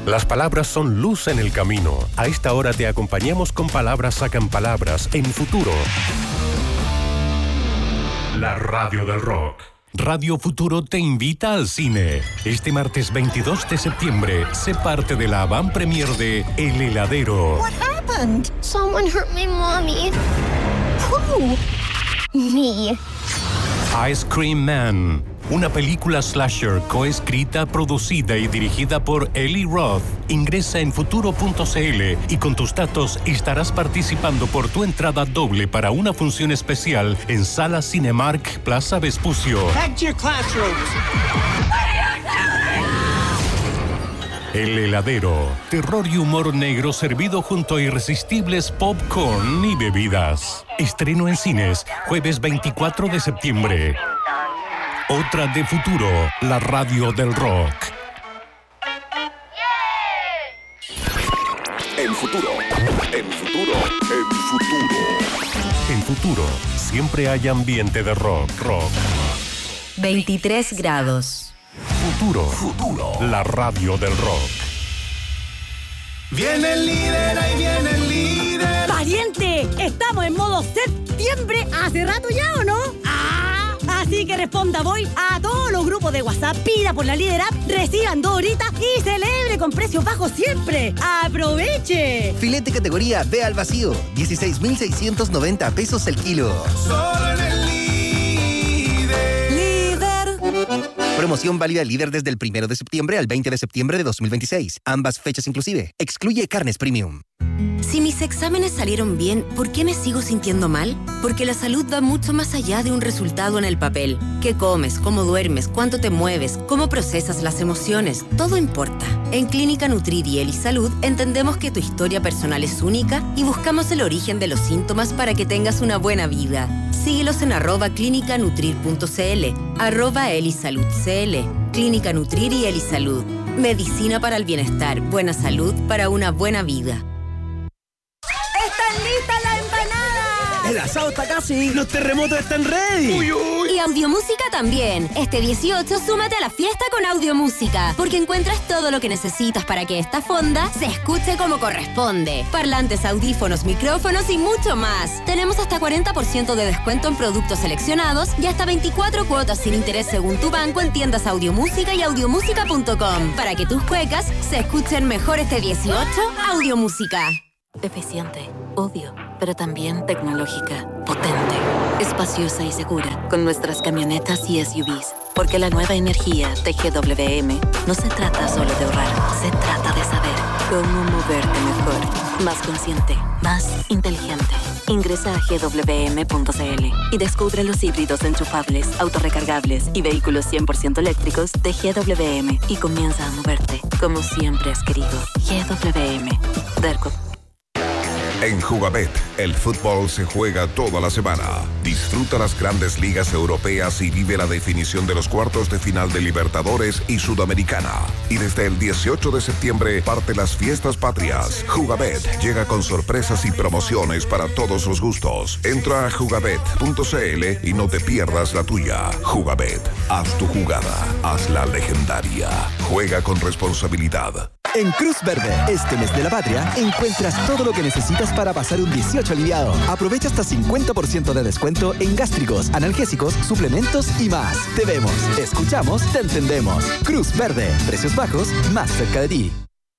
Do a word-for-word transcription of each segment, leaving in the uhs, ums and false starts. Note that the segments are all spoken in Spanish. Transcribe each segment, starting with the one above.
Las palabras son luz en el camino. A esta hora te acompañamos con Palabras Sacan Palabras en Futuro. La radio del rock. Radio Futuro te invita al cine. Este martes veintidós de septiembre, sé parte de la avant-premiere de El Heladero. What happened? Someone hurt my mommy. Who? Me. Ice Cream Man. Una película slasher coescrita, producida y dirigida por Eli Roth. Ingresa en futuro punto c l y con tus datos estarás participando por tu entrada doble para una función especial en Sala Cinemark Plaza Vespucio. Back to your classrooms. El Heladero. Terror y humor negro servido junto a irresistibles popcorn y bebidas. Estreno en cines, jueves veinticuatro de septiembre. Otra de Futuro, la radio del rock. En Futuro, en Futuro, en Futuro. En Futuro, siempre hay ambiente de rock, rock. veintitrés grados. Futuro, Futuro, la radio del rock. Viene el líder, ahí viene el líder. ¡Pariente! ¿Estamos en modo septiembre hace rato ya o no? ¡Ah! Así que responda voy a todos los grupos de WhatsApp, pida por la Líder App, reciban dos horitas y celebre con precios bajos siempre. ¡Aproveche! Filete categoría B al vacío, dieciséis mil seiscientos noventa pesos el kilo. Solo en el líder. Líder. Promoción válida líder desde el primero de septiembre al veinte de septiembre de dos mil veintiséis. Ambas fechas inclusive. Excluye carnes premium. Si mis exámenes salieron bien, ¿por qué me sigo sintiendo mal? Porque la salud va mucho más allá de un resultado en el papel. ¿Qué comes? ¿Cómo duermes? ¿Cuánto te mueves? ¿Cómo procesas las emociones? Todo importa. En Clínica Nutrir y Elisalud entendemos que tu historia personal es única y buscamos el origen de los síntomas para que tengas una buena vida. Síguelos en arroba clínica nutrir punto c l, arroba elisalud c l. Clínica Nutrir y Elisalud. Medicina para el bienestar, buena salud para una buena vida. ¡Están listas las empanadas! El asado está casi. Los terremotos están ready. Uy, uy. Y Audiomúsica también. Este dieciocho súmate a la fiesta con Audiomúsica, porque encuentras todo lo que necesitas para que esta fonda se escuche como corresponde. Parlantes, audífonos, micrófonos y mucho más. Tenemos hasta cuarenta por ciento de descuento en productos seleccionados y hasta veinticuatro cuotas sin interés según tu banco en tiendas Audiomúsica y audiomúsica punto com. Para que tus cuecas se escuchen mejor este dieciocho, Audiomúsica. Eficiente, obvio, pero también tecnológica, potente, espaciosa y segura, con nuestras camionetas y S U Vs. Porque la nueva energía de G W M no se trata solo de ahorrar, se trata de saber cómo moverte mejor, más consciente, más inteligente. Ingresa a g w m punto c l y descubre los híbridos enchufables, autorrecargables y vehículos cien por ciento eléctricos de G W M y comienza a moverte como siempre has querido. G W M. Derco. En Jugabet, el fútbol se juega toda la semana. Disfruta las grandes ligas europeas y vive la definición de los cuartos de final de Libertadores y Sudamericana. Y desde el dieciocho de septiembre parte las fiestas patrias. Jugabet llega con sorpresas y promociones para todos los gustos. Entra a jugabet punto c l y no te pierdas la tuya. Jugabet, haz tu jugada, hazla legendaria. Juega con responsabilidad. En Cruz Verde, este mes de la patria, encuentras todo lo que necesitas para pasar un dieciocho aliviado. Aprovecha hasta cincuenta por ciento de descuento en gástricos, analgésicos, suplementos y más. Te vemos, escuchamos, te entendemos. Cruz Verde, precios bajos, más cerca de ti.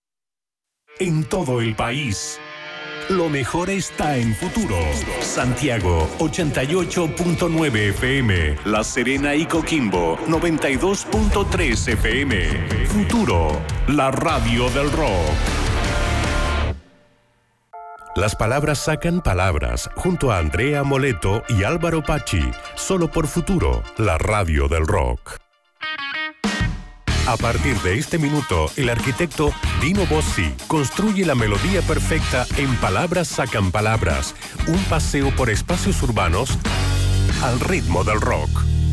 En todo el país, lo mejor está en Futuro. Santiago, ochenta y ocho punto nueve F M. La Serena y Coquimbo, noventa y dos punto tres F M. Futuro, la radio del rock. Las palabras sacan palabras, junto a Andrea Moleto y Álvaro Pachi, solo por Futuro, la radio del rock. A partir de este minuto, el arquitecto Dino Bossi construye la melodía perfecta en Palabras Sacan Palabras, un paseo por espacios urbanos al ritmo del rock.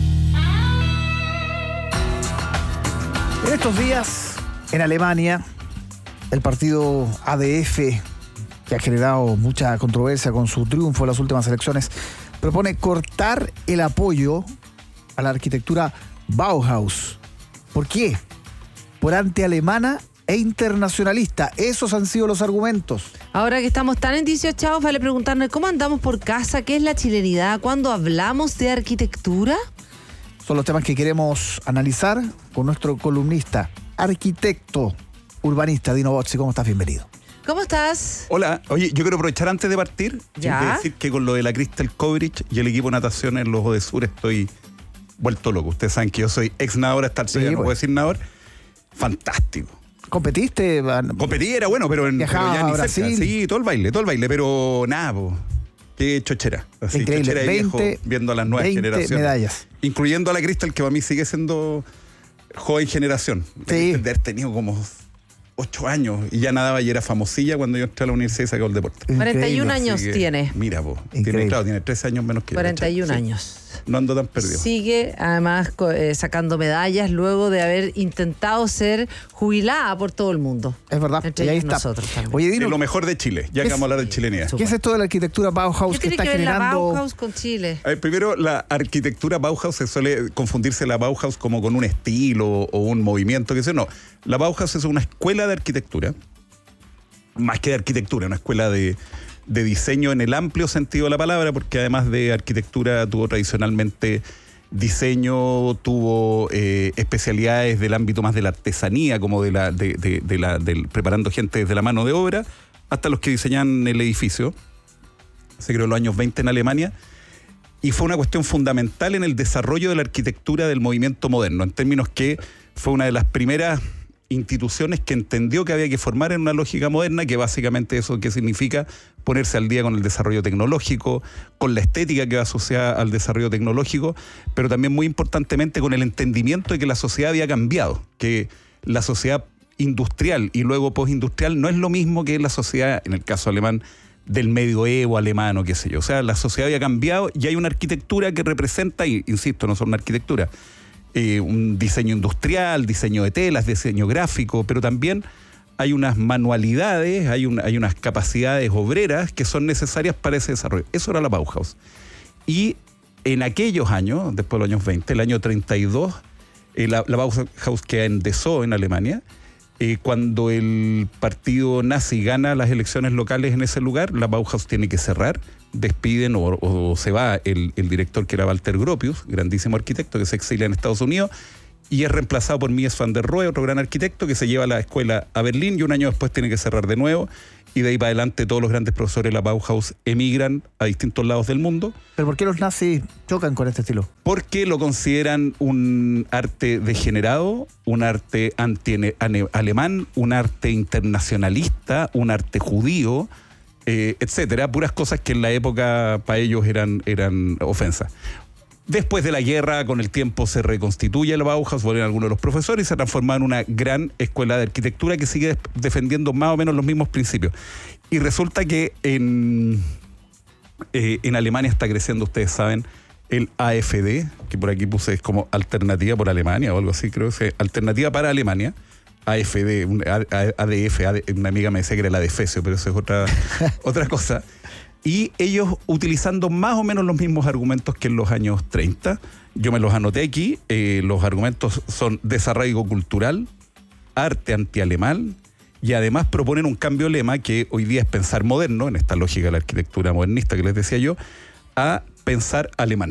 En estos días, en Alemania, el partido A D F, que ha generado mucha controversia con su triunfo en las últimas elecciones, propone cortar el apoyo a la arquitectura Bauhaus. ¿Por qué? Por antialemana e internacionalista. Esos han sido los argumentos. Ahora que estamos tan en dieciocho, vale preguntarnos cómo andamos por casa, qué es la chilenidad, cuando hablamos de arquitectura. Son los temas que queremos analizar con nuestro columnista, arquitecto, urbanista, Dino Bozzi. ¿Cómo estás? Bienvenido. ¿Cómo estás? Hola, oye, yo quiero aprovechar antes de partir, ¿Ya? de decir que con lo de la Crystal Coverage y el equipo de natación en los Odesur estoy vuelto loco. Ustedes saben que yo soy ex nadador, hasta el Sí, no pues. puedo decir nadador. Fantástico. ¿Competiste? Competí, era bueno, pero, en, pero Viajaba ya ni a cerca. Brasil. Sí, todo el baile, todo el baile, pero nada, po. Qué chochera. Así, Increíble. chochera de viejo, veinte, viendo a las nuevas veinte generaciones. medallas. Incluyendo a la Crystal, que para mí sigue siendo joven generación. Sí. De haber tenido como ocho años y ya nadaba y era famosilla cuando yo entré a la universidad y sacó el deporte. cuarenta y uno Así años que, tiene. Mira, po, tiene, Increíble. claro, tiene trece años menos que yo. cuarenta y uno ¿cachai? Sí. años. No ando tan perdido. Sigue además co- eh, sacando medallas luego de haber intentado ser jubilada por todo el mundo. Es verdad, Entre y ahí ellos está. nosotros también. Oye, Es Dino, lo mejor de Chile, ya ¿Qué que vamos a hablar de chilenidad. ¿qué es esto de la arquitectura Bauhaus ¿Qué que tiene está que ver la generando? Bauhaus con Chile? A ver, primero, la arquitectura Bauhaus se suele confundirse la Bauhaus como con un estilo o un movimiento, que sé, no. La Bauhaus es una escuela de arquitectura, más que de arquitectura, una escuela de, de diseño en el amplio sentido de la palabra, porque además de arquitectura tuvo tradicionalmente diseño, tuvo eh, especialidades del ámbito más de la artesanía, como de la, de, de, de la del, preparando gente desde la mano de obra, hasta los que diseñan el edificio. Se creó en los años veinte en Alemania. Y fue una cuestión fundamental en el desarrollo de la arquitectura del movimiento moderno, en términos que fue una de las primeras instituciones que entendió que había que formar en una lógica moderna, que básicamente eso que significa ponerse al día con el desarrollo tecnológico, con la estética que va asociada al desarrollo tecnológico, pero también muy importantemente con el entendimiento de que la sociedad había cambiado, que la sociedad industrial y luego postindustrial no es lo mismo que la sociedad, en el caso alemán, del medioevo alemán o qué sé yo. O sea, la sociedad había cambiado y hay una arquitectura que representa, y insisto, no solo una arquitectura, eh, un diseño industrial, diseño de telas, diseño gráfico, pero también hay unas manualidades, hay, un, hay unas capacidades obreras que son necesarias para ese desarrollo. Eso era la Bauhaus. Y en aquellos años, después de los años veinte, el año treinta y dos, eh, la, la Bauhaus queda en Dessau, en Alemania. Eh, cuando el partido nazi gana las elecciones locales en ese lugar, la Bauhaus tiene que cerrar, despiden o, o se va el, el director que era Walter Gropius, grandísimo arquitecto que se exilia en Estados Unidos, y es reemplazado por Mies van der Rohe, otro gran arquitecto que se lleva la escuela a Berlín y un año después tiene que cerrar de nuevo, y de ahí para adelante todos los grandes profesores de la Bauhaus emigran a distintos lados del mundo. ¿Pero por qué los nazis chocan con este estilo? Porque lo consideran un arte degenerado, un arte anti-alemán, un arte internacionalista, un arte judío, eh, etcétera. Puras cosas que en la época para ellos eran, eran ofensas. Después de la guerra, con el tiempo se reconstituye la Bauhaus, vuelven algunos de los profesores y se transforma en una gran escuela de arquitectura que sigue defendiendo más o menos los mismos principios. Y resulta que en, eh, en Alemania está creciendo, ustedes saben, el A F D, que por aquí puse es como Alternativa por Alemania o algo así, creo que es Alternativa para Alemania. A F D, un A D F, una amiga me decía que era la de Efesio, pero eso es otra, otra cosa. Y ellos utilizando más o menos los mismos argumentos que en los años treinta. Yo me los anoté aquí. Eh, los argumentos son desarraigo cultural, arte antialemán, y además proponen un cambio de lema que hoy día es pensar moderno, en esta lógica de la arquitectura modernista que les decía yo, a pensar alemán.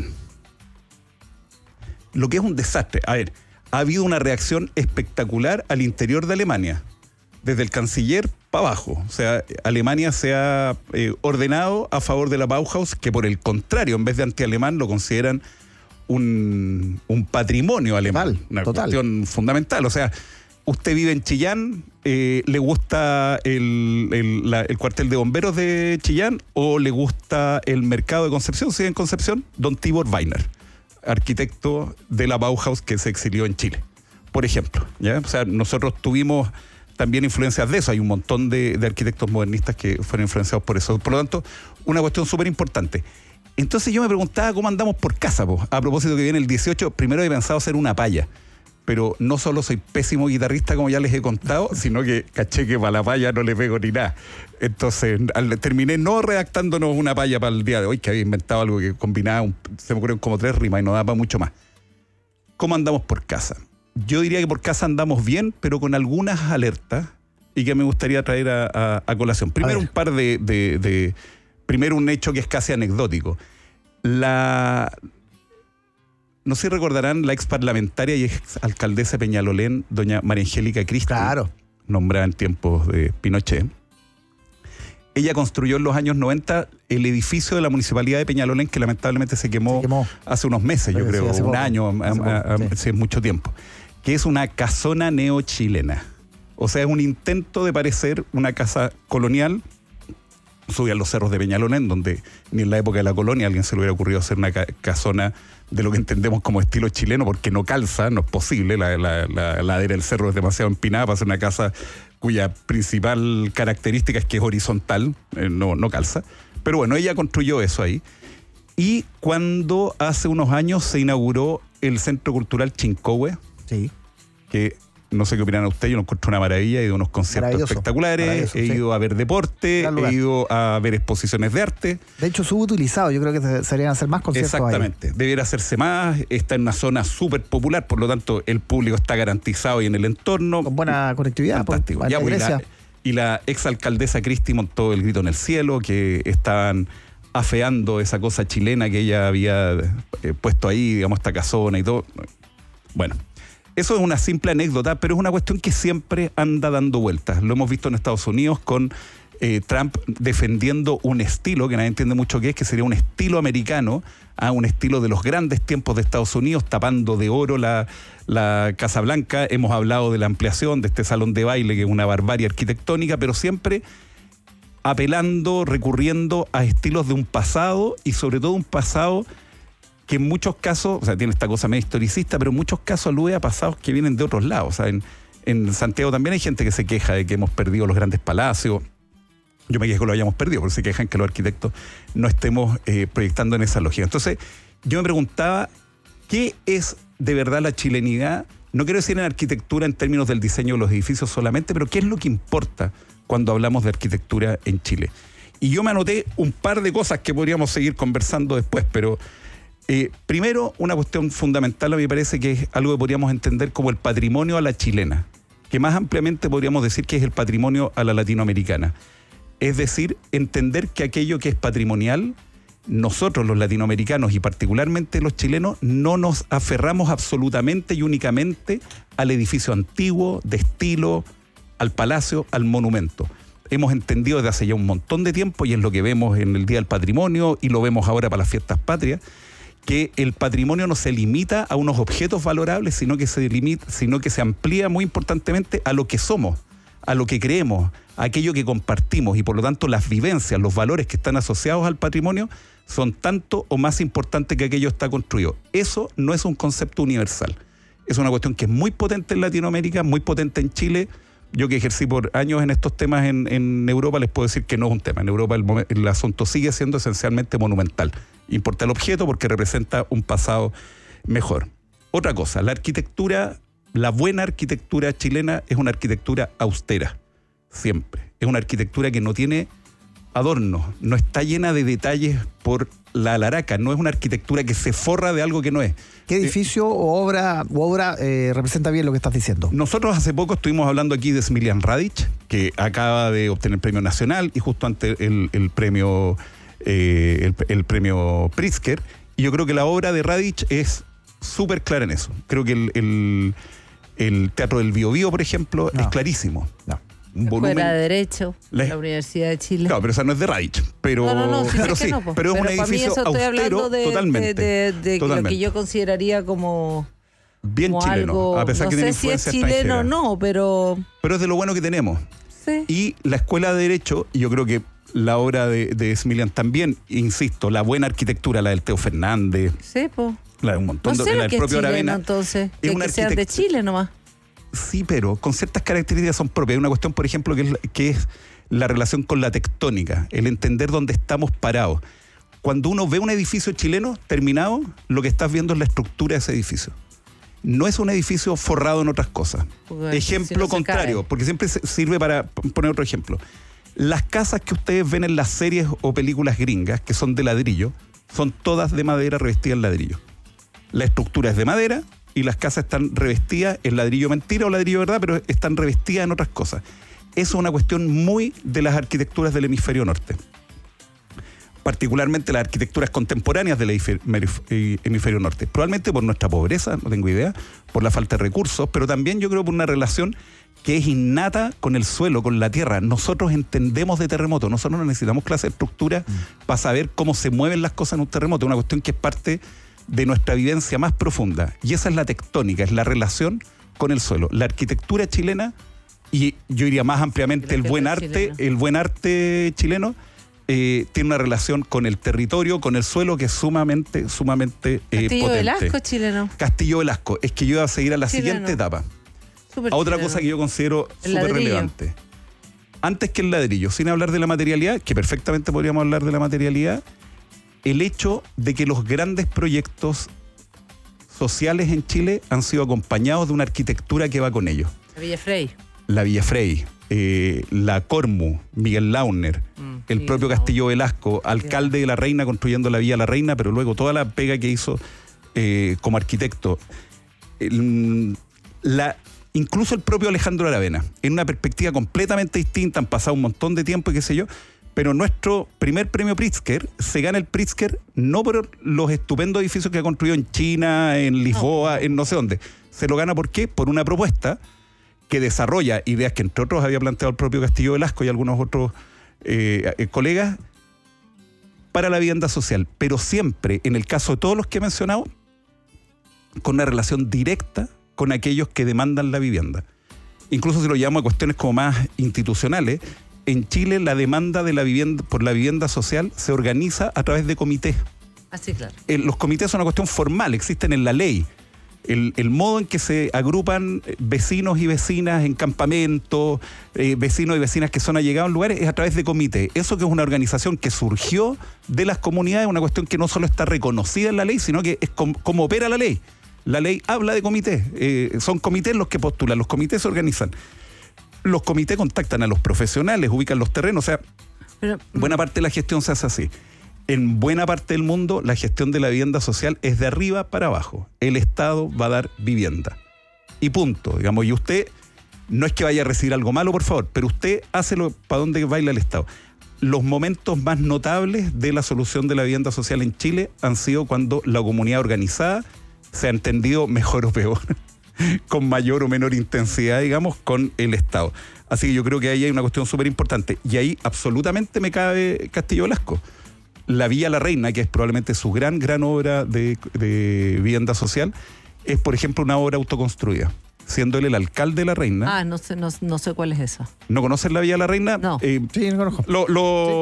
Lo que es un desastre. A ver, ha habido una reacción espectacular al interior de Alemania, desde el canciller para abajo. O sea, Alemania se ha eh, ordenado a favor de la Bauhaus, que por el contrario, en vez de antialemán, lo consideran un, un patrimonio alemán. Total, una total. cuestión fundamental. O sea, usted vive en Chillán, eh, ¿le gusta el, el, la, el cuartel de bomberos de Chillán o le gusta el mercado de Concepción? Si vive en Concepción, don Tibor Weiner, arquitecto de la Bauhaus que se exilió en Chile, por ejemplo, ¿ya? O sea, nosotros tuvimos también influencias de eso. Hay un montón de, de arquitectos modernistas que fueron influenciados por eso. Por lo tanto, una cuestión súper importante. Entonces yo me preguntaba cómo andamos por casa, po. A propósito que viene el dieciocho, primero he pensado hacer una palla, pero no solo soy pésimo guitarrista, como ya les he contado, sino que caché que para la palla no le pego ni nada. Entonces al, terminé no redactándonos una palla para el día de hoy, que había inventado algo que combinaba, un, se me ocurrieron como tres rimas y no daba para mucho más. ¿Cómo andamos por casa? yo diría que por casa andamos bien, pero con algunas alertas y que me gustaría traer a, a, a colación. Primero, a un par de, de, de... Primero, un hecho que es casi anecdótico. La... No sé si recordarán la ex parlamentaria y ex alcaldesa de Peñalolén, doña María Angélica Cristi. Claro. Nombrada en tiempos de Pinochet. Ella construyó en los años noventa el edificio de la Municipalidad de Peñalolén, que lamentablemente se quemó, se quemó. hace unos meses, yo sí, creo, un poco. año, hace, a, a, sí. hace mucho tiempo, que es una casona neochilena. O sea, es un intento de parecer una casa colonial. Subí a los cerros de Peñalolén, donde ni en la época de la colonia a alguien se le hubiera ocurrido hacer una ca casona de lo que entendemos como estilo chileno, porque no calza, no es posible, la, la, la ladera del cerro es demasiado empinada para hacer una casa cuya principal característica es que es horizontal, eh, no, no calza. Pero bueno, ella construyó eso ahí. Y cuando hace unos años se inauguró el Centro Cultural Chincohue, sí. que no sé qué opinan ustedes, yo lo encuentro una maravilla, he ido a unos conciertos espectaculares, he ido sí. a ver deporte, he ido a ver exposiciones de arte. De hecho, subutilizado, yo creo que se deberían hacer más conciertos. Exactamente, ahí. Debiera hacerse más, está en una zona súper popular, por lo tanto el público está garantizado y en el entorno. Con buena conectividad. Fantástico. Por, ya, pues, y, la, y la exalcaldesa Cristi montó el grito en el cielo, que estaban afeando esa cosa chilena que ella había eh, puesto ahí, digamos, esta casona y todo. Bueno. Eso es una simple anécdota, pero es una cuestión que siempre anda dando vueltas. Lo hemos visto en Estados Unidos con eh, Trump defendiendo un estilo que nadie entiende mucho qué es, que sería un estilo americano, a un estilo de los grandes tiempos de Estados Unidos, tapando de oro la, la Casa Blanca. Hemos hablado de la ampliación de este salón de baile, que es una barbarie arquitectónica, pero siempre apelando, recurriendo a estilos de un pasado y sobre todo un pasado que en muchos casos, o sea, tiene esta cosa medio historicista, pero en muchos casos alude a pasados que vienen de otros lados. O sea, en, en Santiago también hay gente que se queja de que hemos perdido los grandes palacios. Yo me quejo que lo hayamos perdido, porque se quejan que los arquitectos no estemos eh, proyectando en esa lógica. Entonces, yo me preguntaba, ¿qué es de verdad la chilenidad? No quiero decir en arquitectura en términos del diseño de los edificios solamente, pero ¿qué es lo que importa cuando hablamos de arquitectura en Chile? Y yo me anoté un par de cosas que podríamos seguir conversando después, pero... Eh, primero, una cuestión fundamental a mí me parece que es algo que podríamos entender como el patrimonio a la chilena, que más ampliamente podríamos decir que es el patrimonio a la latinoamericana. Es decir, entender que aquello que es patrimonial, nosotros los latinoamericanos y particularmente los chilenos, no nos aferramos absolutamente y únicamente al edificio antiguo, de estilo, al palacio, al monumento. Hemos entendido desde hace ya un montón de tiempo, y es lo que vemos en el Día del Patrimonio y lo vemos ahora para las fiestas patrias, que el patrimonio no se limita a unos objetos valorables, sino que se limita, sino que se amplía muy importantemente a lo que somos, a lo que creemos, a aquello que compartimos, y por lo tanto las vivencias, los valores que están asociados al patrimonio son tanto o más importantes que aquello está construido. Eso no es un concepto universal. Es una cuestión que es muy potente en Latinoamérica, muy potente en Chile. Yo que ejercí por años en estos temas en, en Europa, les puedo decir que no es un tema. En Europa el, el asunto sigue siendo esencialmente monumental. Importa el objeto porque representa un pasado mejor. Otra cosa, la arquitectura, la buena arquitectura chilena es una arquitectura austera, siempre. Es una arquitectura que no tiene adornos, no está llena de detalles por la alaraca, no es una arquitectura que se forra de algo que no es. ¿Qué edificio o obra, o obra eh, representa bien lo que estás diciendo? Nosotros hace poco estuvimos hablando aquí de Smiljan Radic, que acaba de obtener el premio nacional y justo antes el, el premio eh, el, el premio Pritzker, y yo creo que la obra de Radic es súper clara en eso. Creo que el, el, el Teatro del Bío Bío, por ejemplo, no. es clarísimo. No. Un volumen, Escuela de Derecho, la, la Universidad de Chile. No, pero esa no es de Radic. Pero, no, no, no, sí, pero, sí, sí no, pues. pero es pero un edificio estoy austero de, totalmente. De, de, de totalmente. Lo que yo consideraría como... Bien como chileno, algo, a pesar no que tiene sé si influencia es chileno extranjera. o no, pero... Pero es de lo bueno que tenemos. Sí. Y la Escuela de Derecho, y yo creo que la obra de, de Smiljan también, insisto, la buena arquitectura, la del Teo Fernández. Sí, pues. La de un montón no sé de la del propio es chileno, Aravena. Entonces, es de una que sean de Chile nomás. Sí, pero con ciertas características son propias. Hay una cuestión, por ejemplo, que es, que es la relación con la tectónica, el entender dónde estamos parados. Cuando uno ve un edificio chileno terminado, lo que estás viendo es la estructura de ese edificio. No es un edificio forrado en otras cosas. Porque ejemplo si no contrario, porque siempre sirve para poner otro ejemplo. Las casas que ustedes ven en las series o películas gringas, que son de ladrillo, son todas de madera revestida en ladrillo. La estructura es de madera, y las casas están revestidas en ladrillo mentira o ladrillo verdad, pero están revestidas en otras cosas. Eso es una cuestión muy de las arquitecturas del hemisferio norte. Particularmente las arquitecturas contemporáneas del hemisferio norte. Probablemente por nuestra pobreza, no tengo idea, por la falta de recursos, pero también yo creo por una relación que es innata con el suelo, con la tierra. Nosotros entendemos de terremoto, nosotros no necesitamos clase de estructura mm. para saber cómo se mueven las cosas en un terremoto, es una cuestión que es parte de nuestra vivencia más profunda. Y esa es la tectónica, es la relación con el suelo. La arquitectura chilena, y yo diría más ampliamente el buen arte, chileno. el buen arte chileno, Eh, tiene una relación con el territorio, con el suelo que es sumamente, sumamente eh, Castillo potente. Velasco, chileno. Castillo Velasco. Es que yo iba a seguir a la chileno. siguiente etapa. Super a otra chileno. cosa que yo considero súper relevante. Antes que el ladrillo, sin hablar de la materialidad, que perfectamente podríamos hablar de la materialidad, el hecho de que los grandes proyectos sociales en Chile han sido acompañados de una arquitectura que va con ellos. La Villa Frey. La Villa Frey. Eh, la Cormu, Miguel Launer, mm, el sí, propio Castillo Velasco, alcalde de La Reina construyendo la Villa La Reina, pero luego toda la pega que hizo eh, como arquitecto. El, la, incluso el propio Alejandro Aravena, en una perspectiva completamente distinta, han pasado un montón de tiempo y qué sé yo, pero nuestro primer premio Pritzker se gana el Pritzker no por los estupendos edificios que ha construido en China, en Lisboa, no. en no sé dónde. Se lo gana ¿por qué? Por una propuesta que desarrolla ideas que entre otros había planteado el propio Castillo Velasco y algunos otros eh, eh, colegas para la vivienda social, pero siempre, en el caso de todos los que he mencionado, con una relación directa con aquellos que demandan la vivienda. Incluso si lo llevamos a cuestiones como más institucionales, en Chile la demanda de la vivienda por la vivienda social se organiza a través de comités. Así, claro. Eh, los comités son una cuestión formal, existen en la ley. El, el modo en que se agrupan vecinos y vecinas en campamentos, eh, vecinos y vecinas que son allegados en lugares, es a través de comités. Eso que es una organización que surgió de las comunidades, una cuestión que no solo está reconocida en la ley, sino que es com, como opera la ley. La ley habla de comités. Eh, son comités los que postulan, los comités se organizan. Los comités contactan a los profesionales, ubican los terrenos, o sea, Pero, buena parte de la gestión se hace así. En buena parte del mundo, la gestión de la vivienda social es de arriba para abajo. El Estado va a dar vivienda. Y punto. Digamos, y usted, no es que vaya a recibir algo malo, por favor, pero usted hace lo para dónde baila el Estado. Los momentos más notables de la solución de la vivienda social en Chile han sido cuando la comunidad organizada se ha entendido mejor o peor, con mayor o menor intensidad, digamos, con el Estado. Así que yo creo que ahí hay una cuestión súper importante. Y ahí absolutamente me cabe Castillo Velasco. La Villa La Reina, que es probablemente su gran, gran obra de, de vivienda social, es, por ejemplo, una obra autoconstruida. Siendo él el alcalde de La Reina. Ah, no sé, no, no sé cuál es esa. ¿No conocen la Villa La Reina? No. Eh, sí, no conozco. Lo, lo,